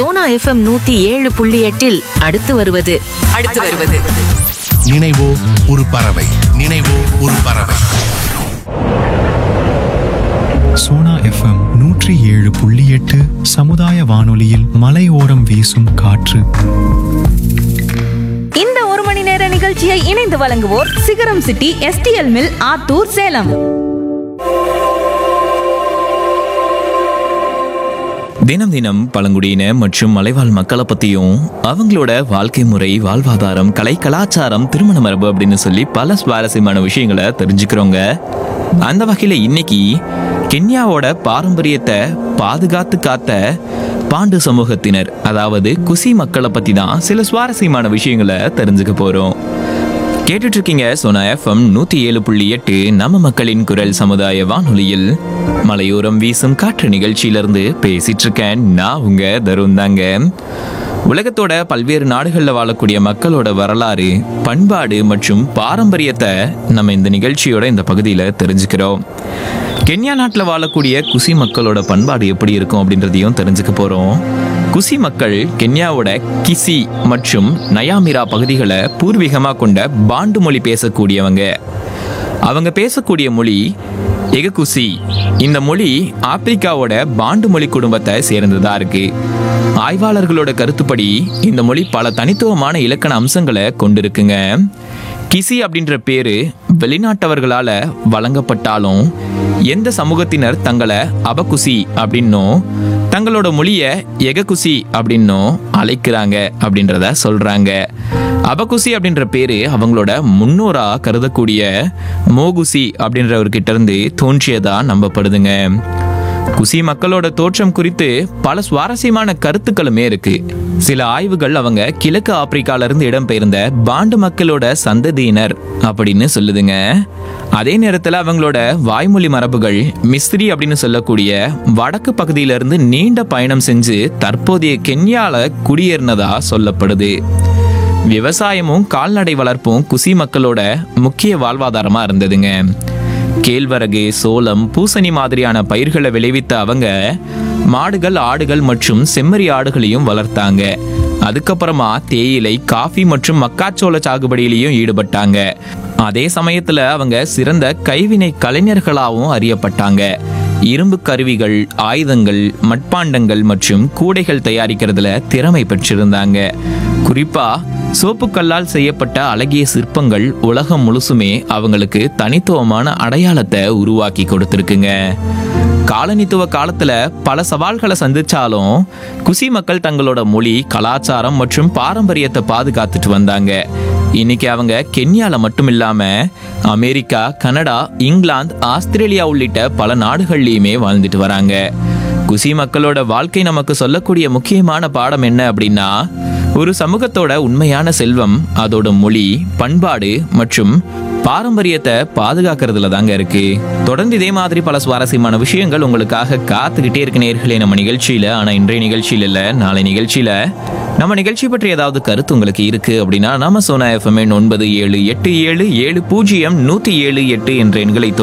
Sona FM 107.8 அடுத்து வருவது நினைவோ ஒரு பறவை. நினைவோ ஒரு பறவை. சோனா எஃப்எம் 107.8 சமுதாய வானொலியில் மலையோரம் வீசும் காற்று. இந்த ஒரு மணி நேர நிகழ்ச்சியை இணைந்து வழங்குவோர் சிகரம் city STL mill Attur Salem. தினம் தினம் பழங்குடியின மற்றும் மலைவாழ் மக்களை பத்தியும் அவங்களோட வாழ்க்கை முறை, வாழ்வாதாரம், கலை, கலாச்சாரம், திருமண மரபு அப்படின்னு சொல்லி பல சுவாரஸ்யமான விஷயங்களை தெரிஞ்சுக்கிறோங்க. அந்த வகையில இன்னைக்கு கென்யாவோட பாரம்பரியத்தை பாதுகாத்து காத்த பாண்டு சமூகத்தினர், அதாவது குசி மக்களை பத்தி தான் சில சுவாரஸ்யமான விஷயங்களை தெரிஞ்சுக்க போறோம். கேட்டுட்டு இருக்கீங்க சோனா எஃப்எம் 107.8 நம்ம மக்களின் குரல் சமுதாய வானொலியில் மலையோரம் வீசும் காற்று நிகழ்ச்சியிலிருந்து பேசிட்டு இருக்கேன். நான் உங்க தருண் தாங்க. உலகத்தோட பல்வேறு நாடுகளில் வாழக்கூடிய மக்களோட வரலாறு, பண்பாடு மற்றும் பாரம்பரியத்தை நம்ம இந்த நிகழ்ச்சியோட இந்த பகுதியில் தெரிஞ்சுக்கிறோம். கென்யா நாட்டில் வாழக்கூடிய குசி மக்களோட பண்பாடு எப்படி இருக்கும் அப்படின்றதையும் தெரிஞ்சுக்க போறோம். குசி மக்கள் கென்யாவோட கிசி மற்றும் நயாமிரா பகுதிகளை பூர்வீகமாக கொண்ட பாண்டு மொழி பேசக்கூடியவங்க. அவங்க பேசக்கூடிய மொழி எககுசி. இந்த மொழி ஆப்பிரிக்காவோட பாண்டு மொழி குடும்பத்தை சேர்ந்ததா இருக்கு. ஆய்வாளர்களோட கருத்துப்படி இந்த மொழி பல தனித்துவமான இலக்கண அம்சங்களை கொண்டிருக்குங்க. கிசி அப்படின்ற பேரு வெளிநாட்டவர்களால வழங்கப்பட்டாலும் எந்த சமூகத்தினர் தங்களை அபகுசி அப்படின்னும் தங்களோட மொழிய எககுசி அப்படின்னும் அழைக்கிறாங்க அப்படின்றத சொல்றாங்க. அபகுசி அப்படின்ற பேரு அவங்களோட முன்னோரா கருதக்கூடிய மோகுசி அப்படின்றவர்கிட்ட இருந்து தோன்றியதா நம்பப்படுதுங்க. குசி மக்களோட தோற்றம் குறித்து பல சுவாரஸ்யமான கருத்துக்களுமே இருக்கு. சில ஆய்வுகள் அவங்க கிழக்கு ஆப்பிரிக்கால இருந்து இடம்பெயர்ந்த பாண்டு மக்களோட சந்ததியினர் அப்படின்னு சொல்லுதுங்க. அதே நேரத்தில் அவங்களோட வாய்மொழி மரபுகள் மிஸ்ரி அப்படின்னு சொல்லக்கூடிய வடக்கு பகுதியிலிருந்து நீண்ட பயணம் செஞ்சு தற்போதைய கென்யால குடியேறினதா சொல்லப்படுது. விவசாயமும் கால்நடை வளர்ப்பும் குசி மக்களோட முக்கிய வாழ்வாதாரமா இருந்ததுங்க. கேழ்வரகு, சோளம், பூசணி மாதிரியான பயிர்களை விளைவித்த அவங்க மாடுகள், ஆடுகள் மற்றும் செம்மறி ஆடுகளையும் வளர்த்தாங்க. அதுக்கப்புறமா தேயிலை, காஃபி மற்றும் மக்காச்சோள சாகுபடியிலையும் ஈடுபட்டாங்க. அதே சமயத்துல அவங்க சிறந்த கைவினை கலைஞர்களாகவும் அறியப்பட்டாங்க. இரும்பு கருவிகள், ஆயுதங்கள், மட்பாண்டங்கள் மற்றும் கூடைகள் தயாரிக்கிறதுல திறமை பெற்றிருந்தாங்க. குறிப்பா சோப்புக்கல்லால் செய்யப்பட்ட அழகிய சிற்பங்கள் உலகம் முழுசுமே அவங்களுக்கு தனித்துவமான அடையாளத்தை உருவாக்கி கொடுத்துருக்குங்க. காலனித்துவ காலத்துல பல சவால்களை சந்திச்சாலும் குசி மக்கள் தங்களோட மொழி, கலாச்சாரம் மற்றும் பாரம்பரியத்தை பாதுகாத்துட்டு வந்தாங்க. இன்னைக்கு அவங்க கென்யால மட்டும் இல்லாம அமெரிக்கா, கனடா, இங்கிலாந்து, ஆஸ்திரேலியா உள்ளிட்ட பல நாடுகள்லயுமே வாழ்ந்துட்டு வராங்க. குசி மக்களோட வாழ்க்கை நமக்கு சொல்லக்கூடிய முக்கியமான பாடம் என்ன அப்படின்னா, ஒரு சமூகத்தோட உண்மையான செல்வம் அதோட மொழி, பண்பாடு மற்றும் பாரம்பரியத்தை பாதுகாக்கிறதுல தாங்க இருக்கு. தொடர்ந்து இதே மாதிரி பல சுவாரஸ்யமான விஷயங்கள் உங்களுக்காக காத்துக்கிட்டே இருக்கு நேயர்களே நம்ம நிகழ்ச்சியில. ஆனா இன்றைய நிகழ்ச்சியில இல்ல, நாளை நிகழ்ச்சியில நம்ம நிகழ்ச்சி பற்றி ஏதாவது கருத்து உங்களுக்கு இருக்கு அப்படின்னா நம்ம சோனா எஃப்எம் 9787700178 என்ற எண்களை